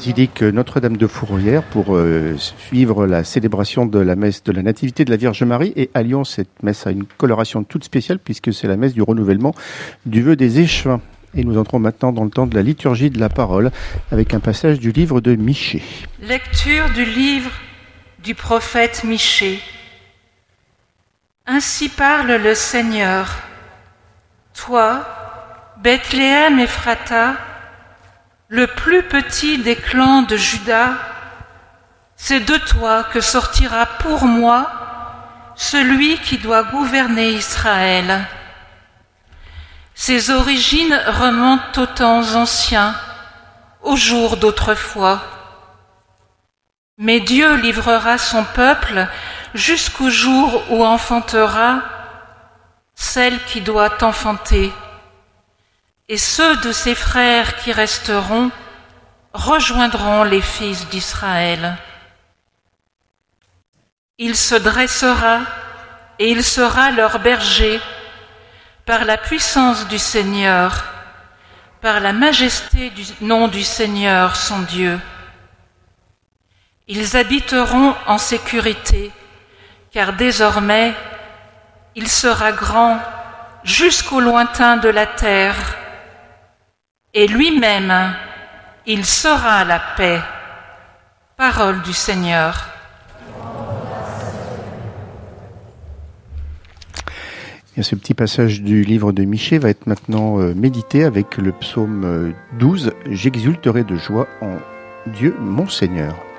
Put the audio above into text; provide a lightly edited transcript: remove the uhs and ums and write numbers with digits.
basilique Notre-Dame de Fourrière pour suivre la célébration de la messe de la Nativité de la Vierge Marie. Et à Lyon, cette messe a une coloration toute spéciale puisque c'est la messe du renouvellement du vœu des échevins. Et nous entrons maintenant dans le temps de la liturgie de la parole avec un passage du livre de Michée. Lecture du livre du prophète Michée. Ainsi parle le Seigneur. Toi, Bethléem Ephrata, le plus petit des clans de Juda, c'est de toi que sortira pour moi celui qui doit gouverner Israël. Ses origines remontent aux temps anciens, aux jours d'autrefois. Mais Dieu livrera son peuple jusqu'au jour où enfantera celle qui doit enfanter. Et ceux de ses frères qui resteront rejoindront les fils d'Israël. Il se dressera et il sera leur berger par la puissance du Seigneur, par la majesté du nom du Seigneur son Dieu. Ils habiteront en sécurité, car désormais il sera grand jusqu'au lointain de la terre, et lui-même, il sera la paix. Parole du Seigneur. Et ce petit passage du livre de Michée va être maintenant médité avec le psaume 12. J'exulterai de joie en Dieu mon Seigneur.